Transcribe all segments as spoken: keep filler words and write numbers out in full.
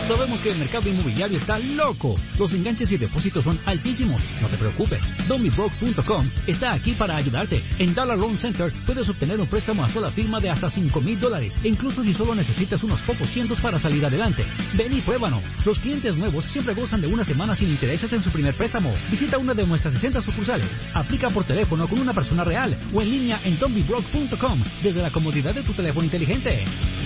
Sabemos que el mercado inmobiliario está loco. Los enganches y depósitos son altísimos. No te preocupes. Don't Be Broke punto com está aquí para ayudarte. En Dollar Loan Center puedes obtener un préstamo a sola firma de hasta cinco mil dólares, e incluso si solo necesitas unos pocos cientos para salir adelante. Ven y pruébanos. Los clientes nuevos siempre gozan de una semana sin intereses en su primer préstamo. Visita una de nuestras sesenta sucursales. Aplica por teléfono con una persona real o en línea en Don't Be Broke punto com desde la comodidad de tu teléfono inteligente.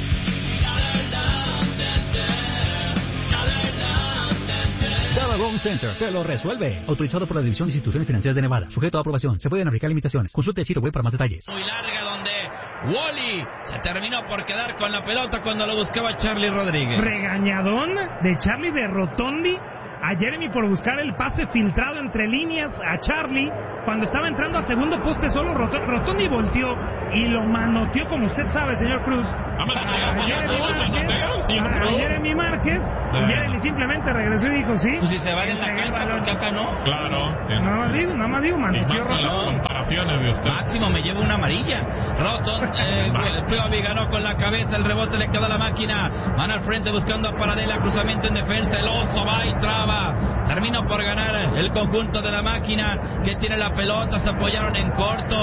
Dollar Loan Center te lo resuelve. Autorizado por la División de Instituciones Financieras de Nevada. Sujeto a aprobación. Se pueden aplicar limitaciones. Consulte el sitio web para más detalles. Muy larga donde Wally se terminó por quedar con la pelota cuando lo buscaba Charlie Rodríguez. Regañadón de Charlie de Rotondi a Jeremy por buscar el pase filtrado entre líneas a Charlie cuando estaba entrando a segundo poste solo. Rot- Rotondi volteó y lo manoteó, como usted sabe, señor Cruz, a Jeremy Márquez, a Jeremy Márquez, y Jeremy simplemente regresó y dijo sí. Pues si se va en la cancha, ¿por qué acá no? Claro. Nada más digo, nada más digo, manoteó Rotondi. Comparaciones de usted. Máximo me lleva una amarilla. Roton, eh, Piovi ganó con la cabeza, el rebote le quedó a la máquina. Van al frente buscando a Paradela, cruzamiento en defensa, el oso va y traba. Terminó por ganar el conjunto de la máquina que tiene la pelota, se apoyaron en corto.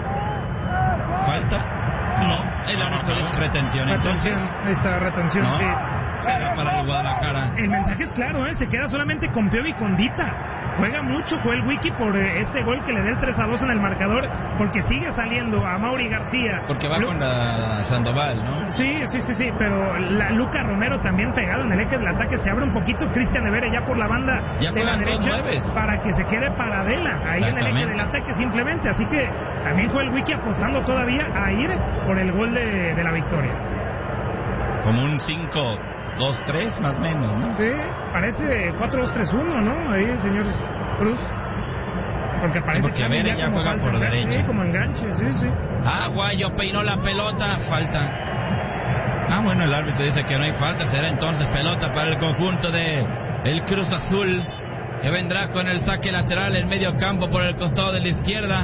¿Falta? No, el árbitro es retención. Entonces, retención, esta retención, ¿no? sí. Será para el Guadalajara. El mensaje es claro, ¿eh? Se queda solamente con Piovi y con Dita. Juega mucho Joel Wiki por eh, ese gol que le dé el tres a dos en el marcador, porque sigue saliendo a Mauri García. Porque va Lu- con la Sandoval, ¿no? Sí, sí, sí, sí, pero la Luca Romero también pegado en el eje del ataque. Se abre un poquito Cristian Evere ya por la banda ya de la derecha para que se quede Paradela ahí en el eje del ataque simplemente. Así que también Joel Wiki apostando todavía a ir por el gol de, de la victoria. Como un cinco dos tres más o menos, ¿no? Sí, parece cuatro dos tres uno, ¿no? Ahí el señor Cruz. Porque parece Porque que ya, ya juega por enganche, derecha. Sí, como enganche, sí, sí. Ah, Guayo peinó la pelota, falta. Ah, bueno, el árbitro dice que no hay falta, será entonces pelota para el conjunto de el Cruz Azul, que vendrá con el saque lateral en medio campo por el costado de la izquierda.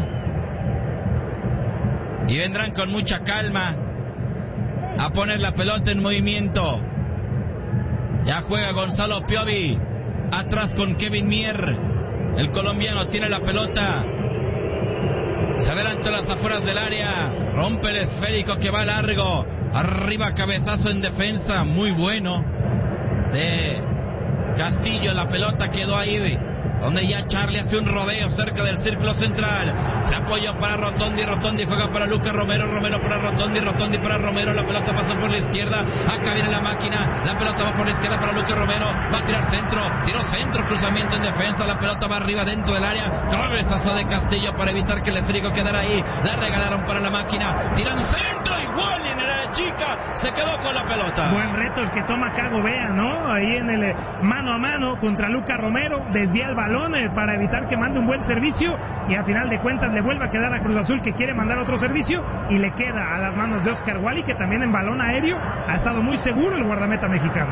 Y vendrán con mucha calma a poner la pelota en movimiento. Ya juega Gonzalo Piovi, atrás con Kevin Mier. El colombiano tiene la pelota. Se adelanta a las afueras del área. Rompe el esférico que va largo. Arriba cabezazo en defensa. Muy bueno. De Castillo. La pelota quedó ahí. Donde ya Charlie hace un rodeo cerca del círculo central. Se apoyó para Rotondi. Rotondi juega para Lucas Romero. Romero para Rotondi. Rotondi para Romero. La pelota pasa por la izquierda. Acá viene la máquina. La pelota va por la izquierda para Lucas Romero. Va a tirar centro. Tiró centro. Cruzamiento en defensa. La pelota va arriba dentro del área. Cabezazo de Castillo para evitar que el esférico quedara ahí. La regalaron para la máquina. Tiran centro. Igual en la chica. Se quedó con la pelota. Buen reto el que toma Cago Bea, ¿no? Ahí en el eh, mano a mano contra Lucas Romero. Desvía el balón eh, para evitar que mande un buen servicio. Y a final de cuentas le vuelve a quedar a Cruz Azul, que quiere mandar otro servicio. Y le queda a las manos de Oscar Wally, que también en balón aéreo ha estado muy seguro el guardameta mexicano.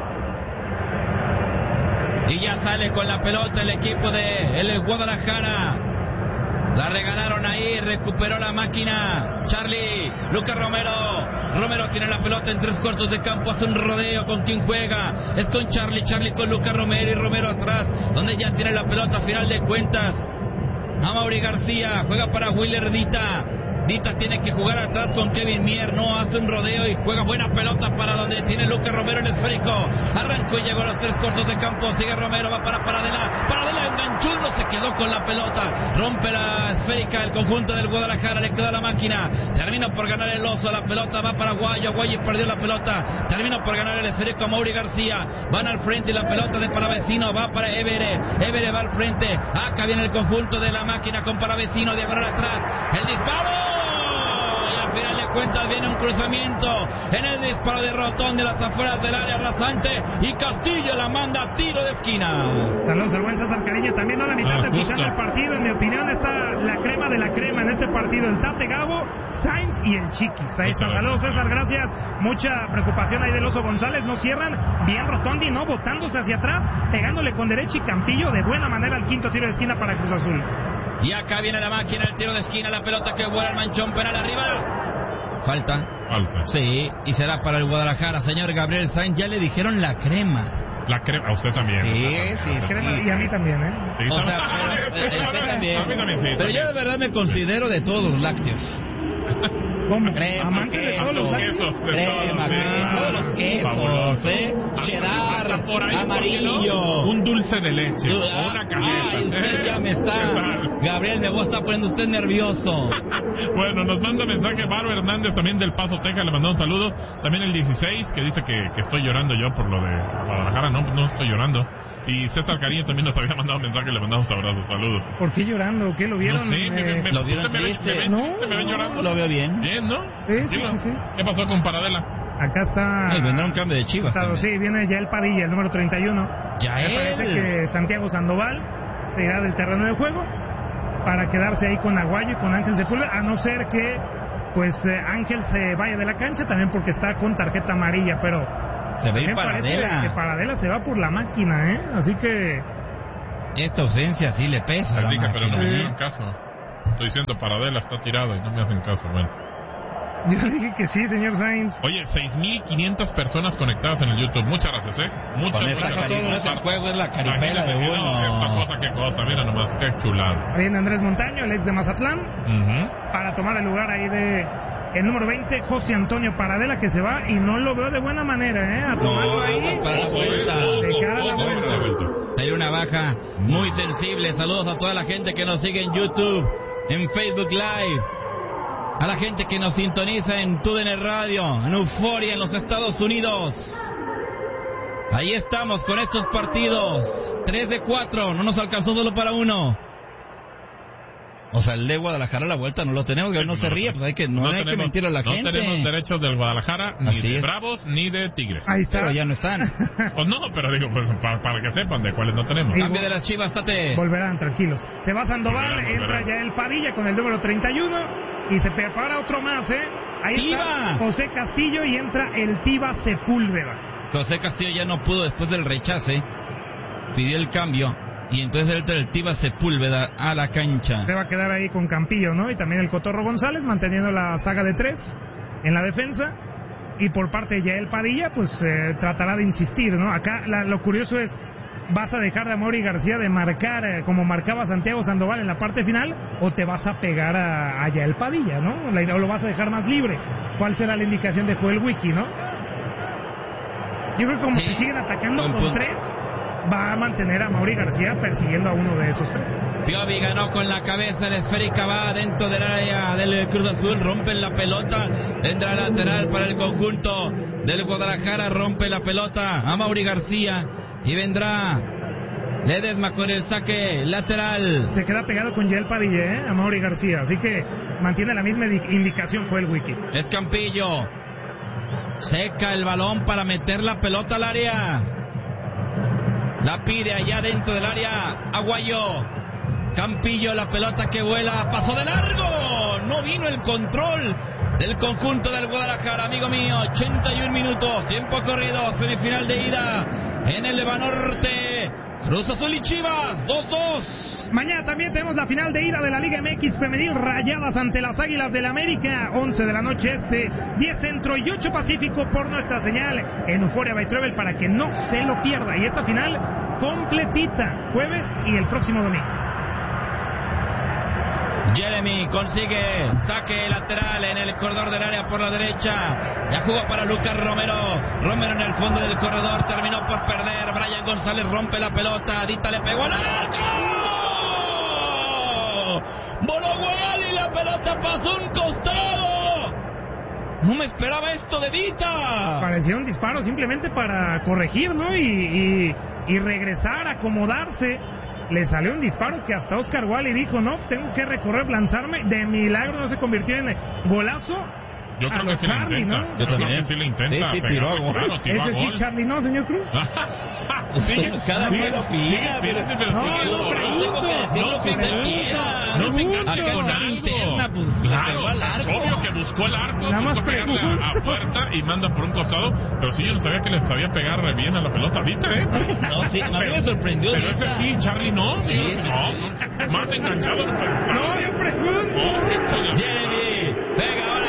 Y ya sale con la pelota el equipo de el Guadalajara. La regalaron ahí, recuperó la máquina Charlie, Lucas Romero. Romero tiene la pelota en tres cuartos de campo, hace un rodeo. ¿Con quién juega? Es con Charlie, Charlie con Lucas Romero y Romero atrás, donde ya tiene la pelota a final de cuentas. A Mauri García, juega para Willer Dita. Dita tiene que jugar atrás con Kevin Mier, no hace un rodeo y juega buena pelota para donde tiene Lucas Romero el esférico. Arrancó y llegó a los tres cortos de campo, sigue Romero, va para Paradela. Paradela enganchó, no se quedó con la pelota. Rompe la esférica el conjunto del Guadalajara, le queda la máquina. Termina por ganar el oso, la pelota va para Guayo, Guayo perdió la pelota. Termina por ganar el esférico a Mauri García. Van al frente y la pelota de Palavecino va para Evere. Evere va al frente. Acá viene el conjunto de la máquina con Palavecino, diagonal atrás. El disparo. Y a final de cuentas viene un cruzamiento en el disparo de Rotondi de las afueras del área rasante. Y Castillo la manda a tiro de esquina. Saludos al buen César Cariño. También a la mitad de escuchando el partido. En mi opinión está la crema de la crema en este partido. El Tate Gabo, Sainz y el Chiquis. Ahí está. Saludos, César, gracias. Mucha preocupación ahí del Oso González. No cierran. Bien Rotondi, no botándose hacia atrás, pegándole con derecha y Campillo de buena manera al quinto tiro de esquina para Cruz Azul. Y acá viene la máquina, el tiro de esquina, la pelota que vuela al manchón penal arriba. Falta. Falta. Sí, y será para el Guadalajara. Señor Gabriel Sainz, ya le dijeron la crema. La crema, a usted también. Sí, sí, sí. Crema, y a mí también, ¿eh? Sí, O sea, pero, eh, usted también. A mí también, sí. Pero yo de verdad me considero de todos los lácteos. ¿Cómo? Crema, Amante de todos los queso, lácteos. crema, queso, todos los quesos, Fabuloso. ¿eh? Cheddar, Hasta por ahí, amarillo. ¿por qué no? Un dulce de leche, Du- o una caneta. Ay, usted ya me está. ¿Qué tal? Gabriel, me está poniendo usted nervioso. Bueno, nos manda mensaje Varo Hernández también del Paso, Texas, le mandamos saludos. También el dieciséis, que dice que, que estoy llorando yo por lo de Guadalajara. No, no estoy llorando. Y César Cariño también nos había mandado mensaje, le mandamos abrazos, saludos. ¿Por qué llorando? ¿Qué lo vieron? No sé, me, Eh, me, ¿Lo vieron me, me, triste? me, me, No. me ven llorando. Lo veo bien. Bien, ¿no? Sí, sí, Digo, sí, sí. ¿qué pasó con Paradela? Acá está. Ay, vendrá un cambio de Chivas Estado, también. sí, viene Yael Padilla, el número treinta y uno. Ya Me parece él. que Santiago Sandoval se irá del terreno de juego para quedarse ahí con Aguayo y con Ángel Sepúlveda, a no ser que pues eh, Ángel se vaya de la cancha también porque está con tarjeta amarilla, pero Se va a ir me parece Paradela. que Paradela se va por la máquina, ¿eh? Así que Esta ausencia sí le pesa a la Les dije, pero no me máquina. dieron caso. Estoy diciendo, Paradela está tirado y no me hacen caso. Bueno. yo dije que sí, señor Sainz. Oye, seis mil quinientas personas conectadas en el YouTube. Muchas gracias, ¿eh? Muchas, Con esta muchas cari- no es el juego, es la caripela de Imagínate, no, esta uno. cosa, qué cosa. Mira nomás, qué chulada. Viene Andrés Montaño, el ex de Mazatlán, Ujú. para tomar el lugar ahí de el número veinte, José Antonio Paradela, que se va y no lo veo de buena manera, ¿eh? A tomarlo No, ahí. para la Ojo, eh, vuelta. ojo, De cara a la ojo, vuelta. la vuelta. Sería una baja muy sensible. Saludos a toda la gente que nos sigue en YouTube, en Facebook Live, a la gente que nos sintoniza en T U D N Radio, en Euforia en los Estados Unidos. Ahí estamos con estos partidos. tres de cuatro, no nos alcanzó solo para uno. O sea, el de Guadalajara a la vuelta no lo tenemos, que no se ríe, pues hay que, no, hay que tenemos- mentir a la no gente. tenemos derechos del Guadalajara, ni Así de es. Bravos, ni de Tigres. Ahí está. Pero ya no están. Pues no, pero digo, pues para, para que sepan de cuáles no tenemos. Sí. Cambio de las Chivas, Tate. Volverán, tranquilos. Se va Sandoval, Volverán, entra volverán. ya el Padilla con el número treinta y uno y se prepara otro más, ¿eh? Ahí ¡Tiba! está José Castillo y entra el Tiba Sepúlveda. José Castillo ya no pudo después del rechace, pidió el cambio y entonces entra el Tiba Sepúlveda a la cancha. Se va a quedar ahí con Campillo, ¿no? Y también el Cotorro González manteniendo la saga de tres en la defensa. Y por parte de Yael Padilla, pues eh, tratará de insistir, ¿no? Acá la- lo curioso es, ¿vas a dejar de Amaury García de marcar eh, como marcaba Santiago Sandoval en la parte final? ¿O te vas a pegar a, a Yael Padilla, ¿no? La- ¿O lo vas a dejar más libre? ¿Cuál será la indicación de Joel Wiki, no? Yo creo que como Sí, que siguen atacando buen con punto. tres, va a mantener a Amaury García persiguiendo a uno de esos tres. Piovi ganó con la cabeza, la esférica va dentro del área del Cruz Azul, rompen la pelota, vendrá lateral para el conjunto del Guadalajara, rompe la pelota a Mauri García y vendrá Ledesma con el saque lateral. Se queda pegado con Yael Padilla, ¿eh? A Mauri García. Así que mantiene la misma indi- indicación Joel Wiki. Es Campillo, seca el balón para meter la pelota al área. La pide allá dentro del área Aguayo. Campillo, la pelota que vuela, pasó de largo. No vino el control del conjunto del Guadalajara, amigo mío. ochenta y un minutos, tiempo corrido, semifinal de ida en el Levanorte. Cruz Azul y Chivas, dos dos. Mañana también tenemos la final de ida de la Liga M X Femenil, Rayadas ante las Águilas del América, once de la noche este, diez centro y ocho pacífico por nuestra señal en Euphoria by Travel para que no se lo pierda. Y esta final completita, jueves y el próximo domingo. Jeremy consigue saque lateral en el corredor del área por la derecha. Ya jugó para Lucas Romero. Romero en el fondo del corredor. Terminó por perder. Brian González rompe la pelota. Dita le pegó al arco. Voló Guayal y la pelota pasó un costado. No me esperaba esto de Dita. Parecía un disparo simplemente para corregir, ¿no? Y, y, y regresar, acomodarse. Le salió un disparo que hasta Oscar Wally dijo, no, tengo que recorrer, lanzarme. De milagro no se convirtió en golazo. Yo a creo lo que sí le Charlie, intenta. ¿no? Yo, Yo creo también. que sí le intenta. Sí, sí, pegar, tiró a gol. claro, tiró a Ese sí, gol. Charlie, ¿no, señor Cruz? Sí, Cada sí, quien opina, sí, espérate, pero No, sí, no, no, pregunto. no, lo que se usted engancha, quiera. no se engancha Acá con está algo. interna, pues, le Claro, pegó al es arco. obvio que buscó el arco, Nada más buscó pegarle pregunto. a, a puerta y manda por un costado, pero sí yo no sabía que le sabía pegar re bien a la pelota ahorita, ¿eh? No, sí, a mí me Pero- sorprendió. Pero ese Dita. sí, Charlie no, Sí, sí, sí, no, más enganchado no puede estar. No, yo pregunto. Oh, qué joya. Jeremy pega ahora con Andrés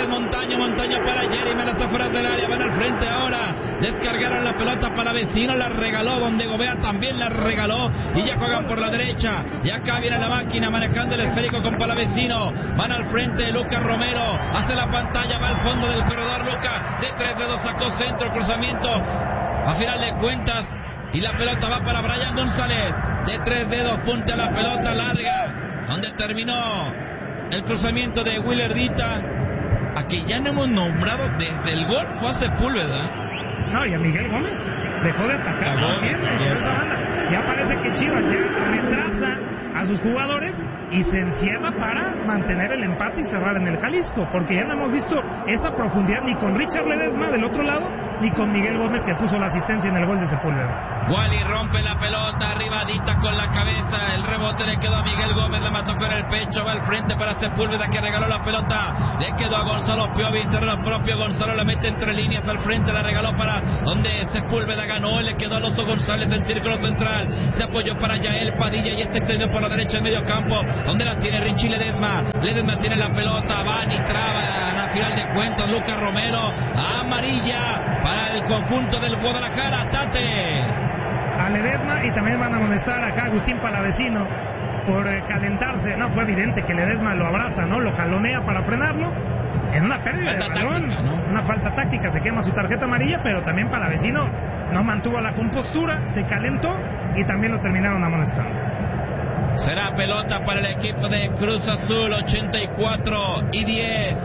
es Montaño, Montaño para Jerry, me la está fuera del área, van al frente ahora, descargaron la pelota para Vecino, la regaló, donde Gobea también la regaló, y ya juegan por la derecha, y acá viene la máquina manejando el esférico con Palavecino, van al frente, Lucas Romero, hace la pantalla, va al fondo del corredor, Lucas, de tres dedos sacó centro, cruzamiento, a final de cuentas, y la pelota va para Brian González, de tres dedos, punta la pelota larga, donde terminó el cruzamiento de Willerdita. Aquí ya no hemos nombrado desde el gol, fue a Sepúlveda. No, y a Miguel Gómez dejó de atacar Gómez, también por sí. esa banda. Ya parece que Chivas ya retrasa a sus jugadores y se encierra para mantener el empate y cerrar en el Jalisco, porque ya no hemos visto esa profundidad ni con Richard Ledesma del otro lado, ni con Miguel Gómez, que puso la asistencia en el gol de Sepúlveda. Wally rompe la pelota, arribadita con la cabeza, el rebote le quedó a Miguel Gómez, la mató con el pecho, va al frente para Sepúlveda, que regaló la pelota, le quedó a Gonzalo Piovi, terreno propio, Gonzalo la mete entre líneas, al frente la regaló para donde Sepúlveda ganó, le quedó a Alonso González en círculo central, se apoyó para Yael Padilla y este extendió por la derecha en medio campo, donde la tiene Richie Ledesma, Ledesma tiene la pelota, van y traban, a final de cuentas Lucas Romero, amarilla para el conjunto del Guadalajara, Tate. A Ledesma, y también van a amonestar acá a Agustín Palavecino por eh, calentarse. No, fue evidente que Ledesma lo abraza, ¿no? Lo jalonea para frenarlo. En una pérdida Falta de balón, táctica, ¿no? Una falta táctica, se quema su tarjeta amarilla, pero también Palavecino no mantuvo la compostura, se calentó y también lo terminaron amonestando. Será pelota para el equipo de Cruz Azul, ochenta y cuatro y diez.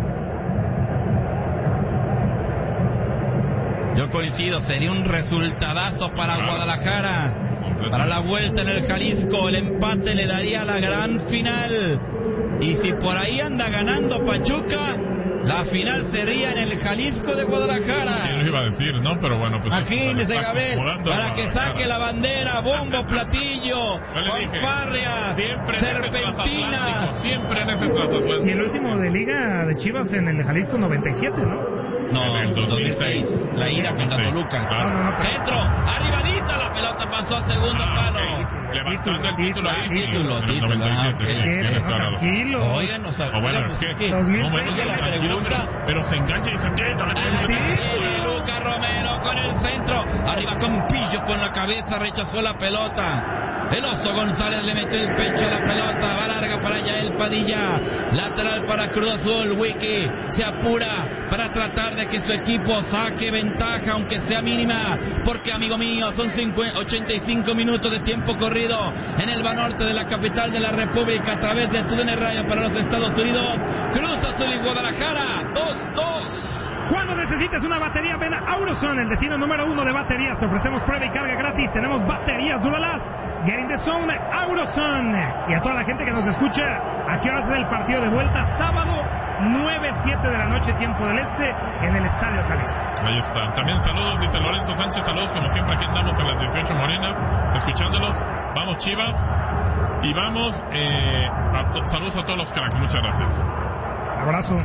Yo coincido, sería un resultadazo para Guadalajara, para la vuelta en el Jalisco, el empate le daría la gran final, y si por ahí anda ganando Pachuca, la final sería en el Jalisco de Guadalajara. ¿Quién lo iba a decir, no? Pero bueno, pues... Imagínese, Gabriel, para que saque la bandera, bombo, platillo, fanfarrias, siempre serpentinas. Siempre en ese transatlántico. Y el último de Liga de Chivas en el Jalisco noventa y siete, ¿no? No, en el dos mil seis, la ira contra Toluca. Claro. No, no, no, pero- Centro, arribadita, la pelota pasó a segundo Ah, palo. ok. Levantando el Título, título ahí. sí, título, en el título, noventa y siete, ah, ok. sí, tienes Sí, toda la razón. tranquilo. Oigan, nos O bueno, es que... dos mil no, bueno, seis, la tranquilo, pregunta. pero, pero se engancha y se queda. Viene Lucas Romero con el centro, arriba Campillo con la cabeza, rechazó la pelota. El Oso González le metió el pecho a la pelota, va larga para Yael Padilla, lateral para Cruz Azul. Wiki se apura para tratar de que su equipo saque ventaja, aunque sea mínima, porque amigo mío, son ochenta y cinco minutos de tiempo corrido en el Banorte de la capital de la República, a través de T U D N Radio para los Estados Unidos. Cruz Azul y Guadalajara, dos dos. Cuando necesites una batería, ven a Auroson, el destino número uno de baterías. Te ofrecemos prueba y carga gratis. Tenemos baterías Duralast. Get in the zone, Auroson. Y a toda la gente que nos escucha, ¿a qué horas es el partido de vuelta? Sábado, nueve siete de la noche, tiempo del este, en el Estadio Jalisco. Ahí está. También saludos, dice Lorenzo Sánchez. Saludos, como siempre, aquí andamos en las dieciocho Morenas, escuchándolos. Vamos, Chivas. Y vamos, eh, a to- saludos a todos los cracks. Muchas gracias. Abrazo.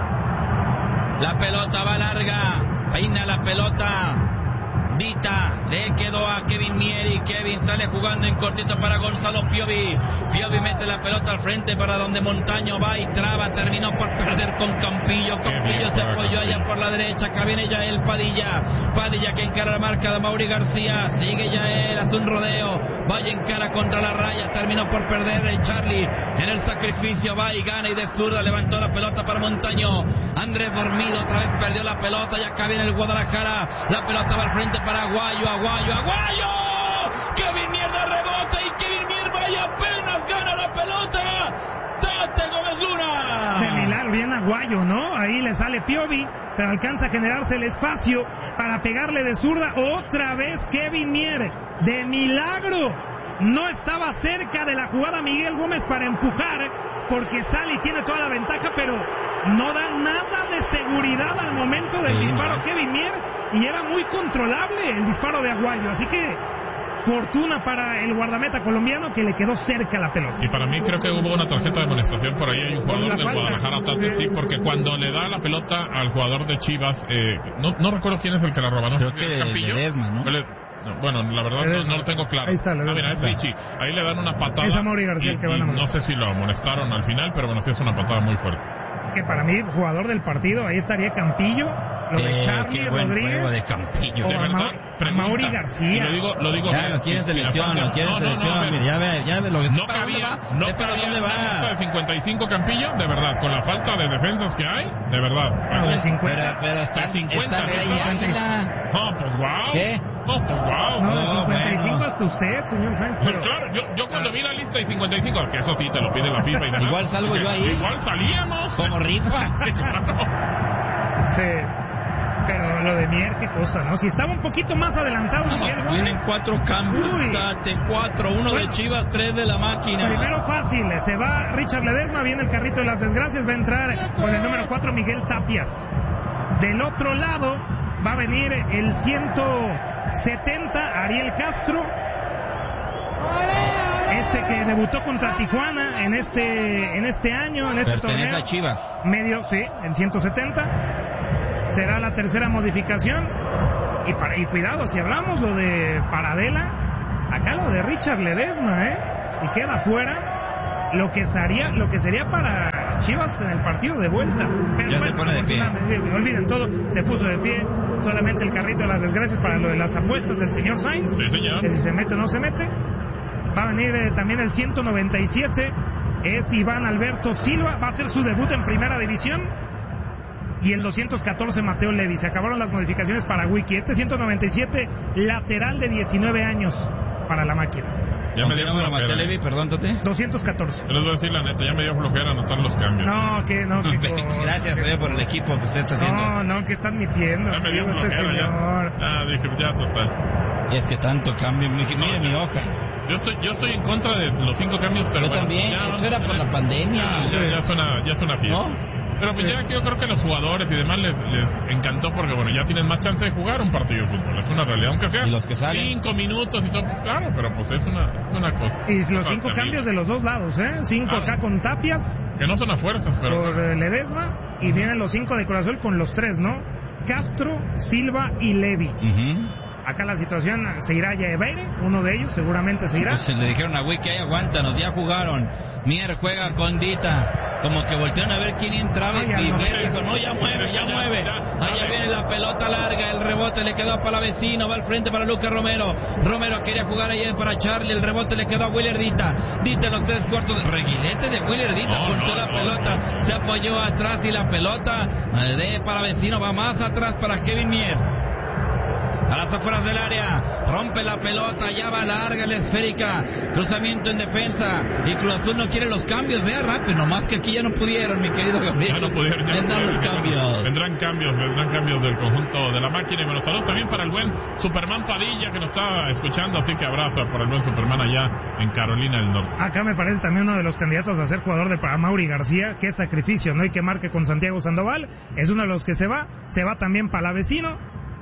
La pelota va larga, peina la pelota, Dita, le quedó a Kevin Mieri, Kevin sale jugando en cortito para Gonzalo Piovi, Piovi mete la pelota al frente para donde Montaño va y traba, terminó por perder con Campillo, Campillo se apoyó allá por la derecha, acá viene Yael Padilla, Padilla que encara la marca de Mauri García, sigue Yael, hace un rodeo, vaya en cara contra la raya, terminó por perder el Charlie, en el sacrificio va y gana y de zurda levantó la pelota para Montaño, Andrés dormido, otra vez perdió la pelota y acá viene el Guadalajara, la pelota va al frente para Aguayo, Aguayo, Aguayo, Kevin Mier de rebote y Kevin Mier vaya apenas gana la pelota, Tate Gómez Luna. De milagro, bien Aguayo, ¿no? Ahí le sale Piovi, pero alcanza a generarse el espacio para pegarle de zurda. Otra vez Kevin Mier, de milagro. No estaba cerca de la jugada Miguel Gómez para empujar, porque sale y tiene toda la ventaja, pero no da nada de seguridad al momento del Sí, disparo no. Kevin Mier, y era muy controlable el disparo de Aguayo, así que fortuna para el guardameta colombiano que le quedó cerca la pelota. Y para mí creo que hubo una tarjeta de amonestación por ahí. Hay un Por jugador la del falta. Guadalajara, Tate, sí, porque cuando le da la pelota al jugador de Chivas, eh, no, no recuerdo quién es el que la roba, ¿no? Creo que Campillo. Ledesma, ¿no? Le- no, Bueno, la verdad no, no lo tengo claro. Ahí está, ah, Ledesma. mira, es Vichy. Ahí le dan una patada. Es a Mauri García y, el que van a y no amonestar. sé si lo amonestaron al final, pero bueno, sí es una patada muy fuerte. que para mí, jugador del partido, ahí estaría Campillo, lo de Eh, Charly qué buen Rodríguez. juego de Campillo. O De a verdad, Ma- pregunta. Mauri García. Y lo digo, lo digo Ya bien, lo quiere en sin selección, afán de- lo quiere en No, no, no, selección. a ver. Mira, ya ve, ya ve lo que No sepa dónde cabía, va, no sepa cabía dónde una lista va. de cincuenta y cinco Campillo, de verdad, con la falta de defensas que hay, de verdad. No, de cincuenta. Pero, pero está, De cincuenta, está Rey ¿no? Águila. No, pues wow. ¿Qué? No, pues wow. No, de No, cincuenta y cinco bueno. hasta usted, señor Sainz. Pues Pero claro, yo, yo cuando vi la lista de cincuenta y cinco, que eso sí te lo pide la FIFA y demás. Igual salgo dije, yo ahí. Igual salíamos. Como rifa. sí. Pero lo de Mier, qué cosa, ¿no? Si estaba un poquito más adelantado Miguel Vienen Gómez. cuatro cambios. Uy. Date cuatro, uno de Chivas, tres de la máquina. Primero fácil, se va Richard Ledesma, viene el carrito de las desgracias, va a entrar con el número cuatro Miguel Tapias. Del otro lado va a venir el ciento setenta Ariel Castro, este que debutó contra Tijuana en este en este año, en este Pertenece torneo. a Chivas. Medio, sí, en ciento setenta. Será la tercera modificación. Y, para, y cuidado, si hablamos lo de Paradela, acá lo de Richard Ledesma, ¿eh? Y queda fuera lo que sería, lo que sería para Chivas en el partido de vuelta. Pero Ya se bueno, pone de pie. afortunadamente, olviden todo, se puso de pie. Solamente el carrito de las desgracias para lo de las apuestas del señor Sainz. Sí, señor. Que si se mete o no se mete. Va a venir eh, también el ciento noventa y siete, es Iván Alberto Silva, va a hacer su debut en primera división. Y el doscientos catorce Mateo Levi. Se acabaron las modificaciones para Wiki. Este ciento noventa y siete, lateral de diecinueve años para la máquina. Ya me dio Mateo flojera. Levi, perdón, Tate. doscientos catorce. Yo les voy a decir la neta, ya me dio flojera anotar los cambios. No, que no, que co- Gracias que- eh, por el equipo que usted está haciendo. No, no, que están mintiendo. Ya me dio Digo, este flojera señor. ya. Ah, dije, ya total. Y es que tanto cambio. Mire, mire mi hoja. Yo estoy, yo estoy en contra de los cinco cambios, pero Yo bueno, también, ya, eso era por la pandemia. Ya, ya, ya es una, ya es una fiesta. ¿No? Pero pues ya que yo creo que a los jugadores y demás les, les encantó porque bueno, ya tienen más chance de jugar un partido de fútbol, es una realidad, aunque sea Y los que salen. cinco minutos y todo, pues claro, pero pues es una, es una cosa. Y los cosa cinco terrible. cambios de los dos lados, ¿eh? Cinco Claro. acá con Tapias, Que no son a fuerzas, pero... por eh, Ledesma, y vienen los cinco de Corazón con los tres, ¿no? Castro, Silva y Levi. Ujú. Acá la situación se irá ya Ebeire, uno de ellos seguramente se irá. Pues le dijeron a Wiki, ahí aguántanos, ya jugaron. Mier juega con Dita. Como que voltearon a ver quién entraba No, ya y no Mier sé. dijo, no, ya mueve, ya mueve. Allá viene la pelota larga, el rebote le quedó para Vecino, va al frente para Lucas Romero. Romero quería jugar ayer para Charlie, el rebote le quedó a Willer Dita. Dita en los tres cuartos, reguilete de Willer Dita, No, juntó no, la no, pelota, no. se apoyó atrás y la pelota eh, de para Vecino, va más atrás para Kevin Mier. A las afueras del área, rompe la pelota, ya va larga la esférica, cruzamiento en defensa, y Cruz Azul no quiere los cambios, vea rápido, nomás que aquí ya no pudieron, mi querido Gabriel. Ya no pudieron, ya no Vendrán los pudieron. cambios. Vendrán cambios, vendrán cambios del conjunto de la máquina. Y bueno, saludos también para el buen Superman Padilla que nos está escuchando, así que abrazo para el buen Superman allá en Carolina del Norte. Acá me parece también uno de los candidatos a ser jugador de para Mauri García, que es sacrificio, ¿no? Y que marque con Santiago Sandoval, es uno de los que se va, se va también Palavecino,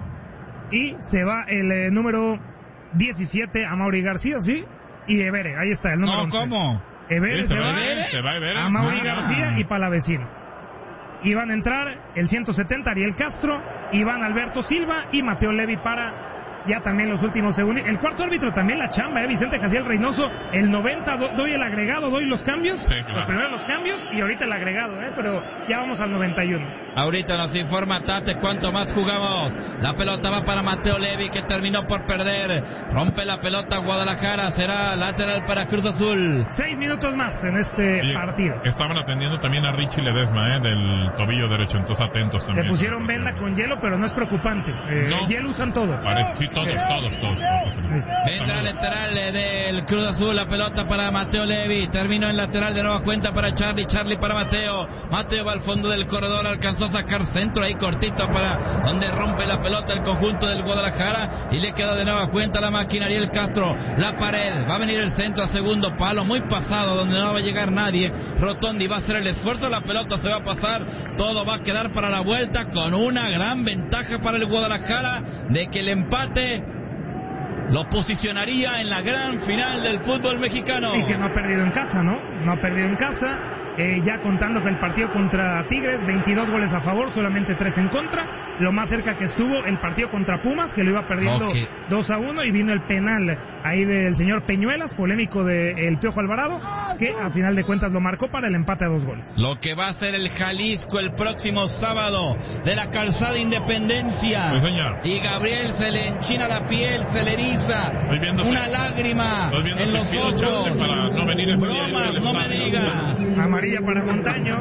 y se va el eh, número diecisiete a Mauri García, ¿sí? Y Evere, ahí está el número No, once. ¿cómo? Evere Sí, se, se va va Evere, se va Evere. a Mauri Ah. García y Palavecino. Y van a entrar el ciento setenta Ariel Castro, Iván Alberto Silva y Mateo Levi para ya también los últimos segundos. El cuarto árbitro también la chamba, ¿eh? Vicente Jaciel Reynoso. El noventa do, doy el agregado, doy los cambios. Sí, claro. Los primeros los cambios y ahorita el agregado, ¿eh? Pero ya vamos al noventa y uno. Ahorita nos informa Tate cuánto más jugamos. La pelota va para Mateo Levi, que terminó por perder. Rompe la pelota Guadalajara, será lateral para Cruz Azul. Seis minutos más en este Oye, partido. estaban atendiendo también a Richie Ledesma, ¿eh? Del tobillo derecho, entonces atentos también. Le pusieron venda con hielo, pero no es preocupante. Eh, No. Hielo usan todo. Parece, sí, todos, todos, todos. todos. Listo. Entra lateral eh, del Cruz Azul, la pelota para Mateo Levi, terminó en lateral de nueva cuenta para Charlie, Charlie para Mateo, Mateo va al fondo del corredor, alcanzó a sacar centro ahí cortito para donde rompe la pelota el conjunto del Guadalajara y le queda de nueva cuenta la máquina Ariel Castro, la pared, va a venir el centro a segundo palo, muy pasado donde no va a llegar nadie, Rotondi va a hacer el esfuerzo, la pelota se va a pasar, todo va a quedar para la vuelta con una gran ventaja para el Guadalajara de que el empate lo posicionaría en la gran final del fútbol mexicano. Y que no ha perdido en casa, ¿no? No ha perdido en casa. eh, ya contando que el partido contra Tigres, veintidós goles a favor, solamente tres en contra. Lo más cerca que estuvo el partido contra Pumas, que lo iba perdiendo okay. dos a uno, y vino el penal ahí del señor Peñuelas, polémico del Piojo Alvarado, que a final de cuentas lo marcó para el empate a dos goles. Lo que va a ser el Jalisco el próximo sábado de la Calzada Independencia. Sí, señor. Y Gabriel se le enchina la piel, se le eriza una lágrima en los ojos. Para no venir ese día. Bromas, no me diga. Amarilla para Montaño.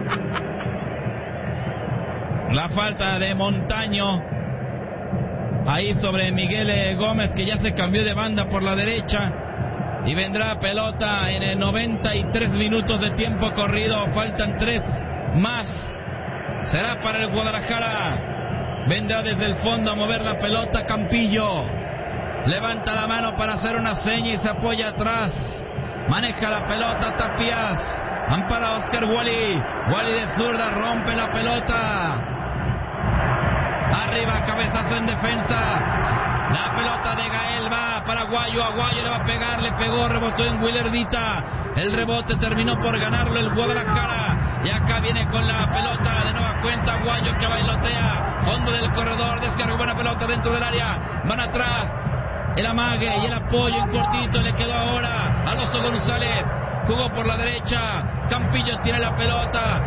La falta de Montaño ahí sobre Miguel Gómez, que ya se cambió de banda por la derecha, y vendrá pelota en el noventa y tres minutos de tiempo corrido. Faltan tres más. Será para el Guadalajara. Vendrá desde el fondo a mover la pelota Campillo. Levanta la mano para hacer una seña y se apoya atrás. Maneja la pelota Tapias. Ampara a Oscar Wally. Wally de zurda rompe la pelota. Arriba, cabezazo en defensa. La pelota de Gael va para Aguayo. Aguayo le va a pegar, le pegó, rebotó en Willardita. El rebote terminó por ganarlo el Guadalajara. Y acá viene con la pelota de nueva cuenta Aguayo, que bailotea. Fondo del corredor, descargó buena pelota dentro del área. Van atrás. El amague y el apoyo en cortito le quedó ahora a Alonso González. Jugó por la derecha. Campillo tiene la pelota.